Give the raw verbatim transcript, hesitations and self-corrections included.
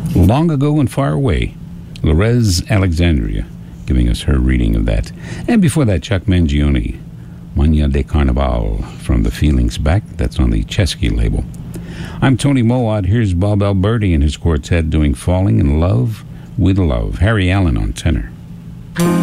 Long Ago and Far Away. Lorez Alexandria giving us her reading of that. And before that, Chuck Mangione, Maña de Carnaval, from The Feelings Back. That's on the Chesky label. I'm Tony Mowat. Here's Bob Alberti and his quartet doing Falling in Love with Love. Harry Allen on tenor.